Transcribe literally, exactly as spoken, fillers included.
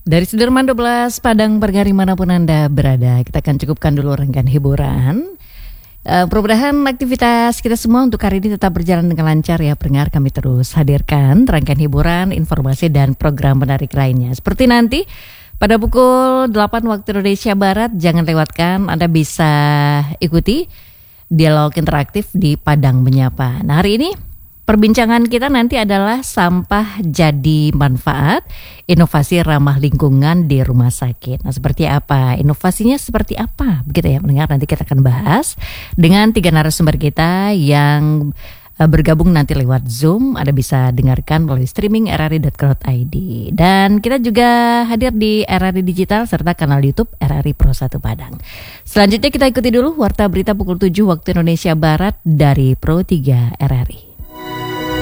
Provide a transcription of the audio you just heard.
Dari Sudirman dua belas, Padang Pergari manapun Anda berada, kita akan cukupkan dulu rangkaian hiburan. Uh, mudah-mudahan aktivitas kita semua untuk hari ini tetap berjalan dengan lancar ya pendengar. Kami terus hadirkan rangkaian hiburan, informasi dan program menarik lainnya. Seperti nanti pada pukul delapan waktu Indonesia Barat, jangan lewatkan, Anda bisa ikuti dialog interaktif di Padang Menyapa. Nah, hari ini perbincangan kita nanti adalah sampah jadi manfaat, inovasi ramah lingkungan di rumah sakit. Nah, seperti apa? Inovasinya seperti apa? Begitu ya mendengar, nanti kita akan bahas dengan tiga narasumber kita yang uh, bergabung nanti lewat Zoom. Anda bisa dengarkan melalui streaming r r i dot co dot i d. Dan kita juga hadir di R R I Digital serta kanal YouTube R R I Pro satu Padang. Selanjutnya kita ikuti dulu warta berita pukul tujuh waktu Indonesia Barat dari Pro tiga R R I.